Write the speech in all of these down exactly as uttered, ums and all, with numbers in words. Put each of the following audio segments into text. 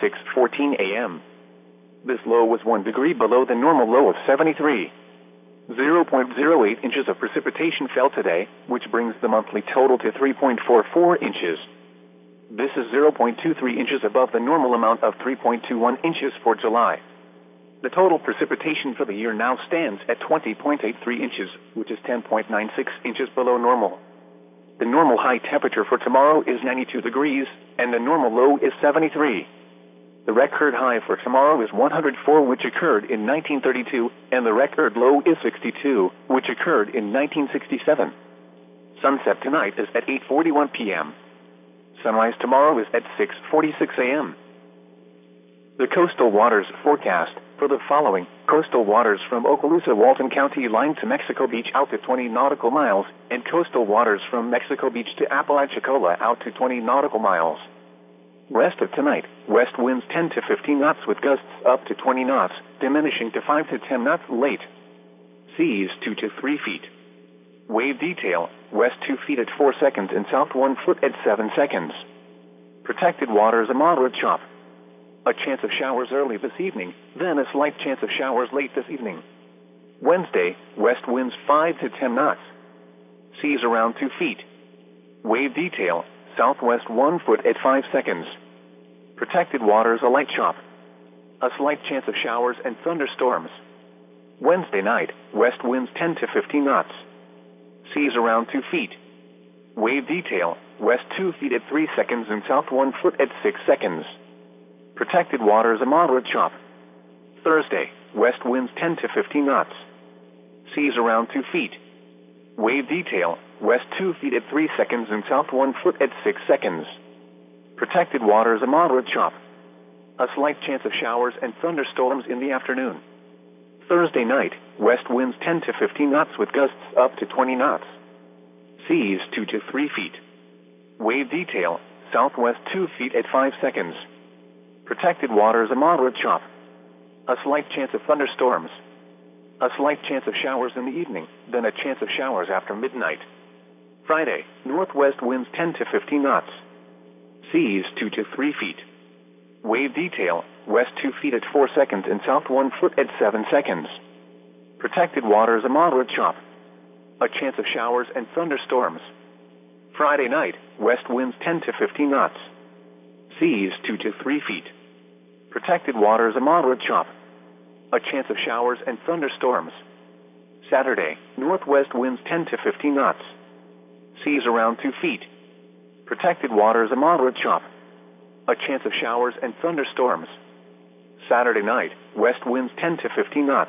six fourteen a m This low was one degree below the normal low of seventy-three. zero point zero eight inches of precipitation fell today, which brings the monthly total to three point four four inches. This is zero point two three inches above the normal amount of three point two one inches for July. The total precipitation for the year now stands at twenty point eight three inches, which is ten point nine six inches below normal. The normal high temperature for tomorrow is ninety-two degrees, and the normal low is seventy-three. The record high for tomorrow is one hundred four, which occurred in nineteen thirty-two, and the record low is sixty-two, which occurred in nineteen sixty-seven. Sunset tonight is at eight forty-one p m Sunrise tomorrow is at six forty-six a m The coastal waters forecast for the following: coastal waters from Okaloosa, Walton County line to Mexico Beach out to twenty nautical miles, and coastal waters from Mexico Beach to Apalachicola out to twenty nautical miles. Rest of tonight, west winds ten to fifteen knots with gusts up to twenty knots, diminishing to five to ten knots late. Seas two to three feet. Wave detail, west two feet at four seconds and south one foot at seven seconds. Protected waters a moderate chop. A chance of showers early this evening, then a slight chance of showers late this evening. Wednesday, west winds five to ten knots. Seas around two feet. Wave detail, southwest one foot at five seconds. Protected waters a light chop. A slight chance of showers and thunderstorms. Wednesday night, west winds ten to fifteen knots. Seas around two feet. Wave detail, west two feet at three seconds and south one foot at six seconds. Protected waters a moderate chop. Thursday, west winds ten to fifteen knots. Seas around two feet. Wave detail, west two feet at three seconds and south one foot at six seconds. Protected waters a moderate chop. A slight chance of showers and thunderstorms in the afternoon. Thursday night, west winds ten to fifteen knots with gusts up to twenty knots. Seas two to three feet. Wave detail, southwest two feet at five seconds. Protected waters a moderate chop. A slight chance of thunderstorms. A slight chance of showers in the evening, then a chance of showers after midnight. Friday, northwest winds ten to fifteen knots. Seas two to three feet. Wave detail, west two feet at four seconds and south one foot at seven seconds. Protected waters a moderate chop. A chance of showers and thunderstorms. Friday night, west winds ten to fifteen knots. Seas two to three feet. Protected waters a moderate chop. A chance of showers and thunderstorms. Saturday, northwest winds ten to fifteen knots. Seas around two feet. Protected waters a moderate chop. A chance of showers and thunderstorms. Saturday night, west winds ten to fifteen knots.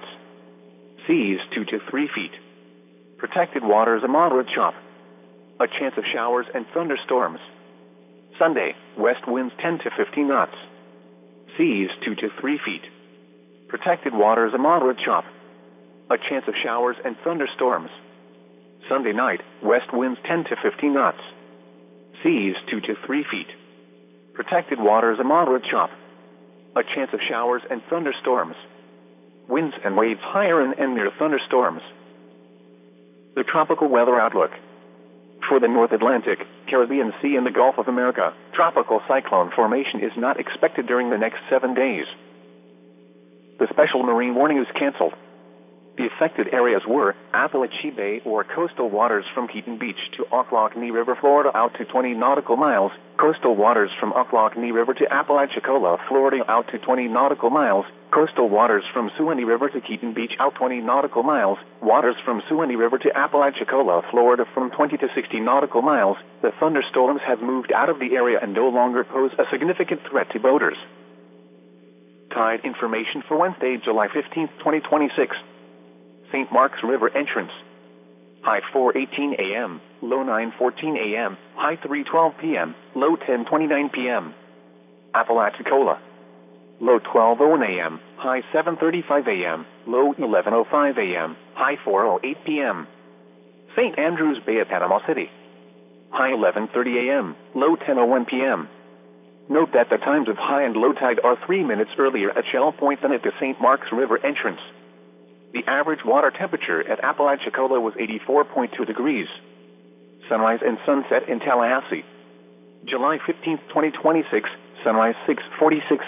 Seas two to three feet. Protected waters a moderate chop. A chance of showers and thunderstorms. Sunday, west winds ten to fifteen knots. Seas two to three feet. Protected waters a moderate chop. A chance of showers and thunderstorms. Sunday night, west winds ten to fifteen knots. Seas two to three feet. Protected waters a moderate chop. A chance of showers and thunderstorms. Winds and waves higher and, and near thunderstorms. The tropical weather outlook. For the North Atlantic, Caribbean Sea and the Gulf of America, tropical cyclone formation is not expected during the next seven days. The special marine warning is canceled. The affected areas were Apalachee Bay or coastal waters from Keaton Beach to Ocklawakanee River, Florida out to twenty nautical miles, coastal waters from Ocklawakanee River to Apalachicola, Florida out to twenty nautical miles, coastal waters from Suwannee River to Keaton Beach out twenty nautical miles, waters from Suwannee River to Apalachicola, Florida from twenty to sixty nautical miles. The thunderstorms have moved out of the area and no longer pose a significant threat to boaters. Tide information for Wednesday, July fifteenth, twenty twenty-six. Saint Mark's River entrance. High four eighteen a m, low nine fourteen a m, high three twelve p m, low ten twenty-nine p m Apalachicola. Low twelve oh one a m, high seven thirty-five a m, low eleven oh five a m, high four oh eight p m Saint Andrews Bay at Panama City. High eleven thirty a m, low ten oh one p m Note that the times of high and low tide are three minutes earlier at Shell Point than at the Saint Mark's River entrance. The average water temperature at Apalachicola was eighty-four point two degrees. Sunrise and sunset in Tallahassee. July fifteenth, twenty twenty-six, sunrise six forty-six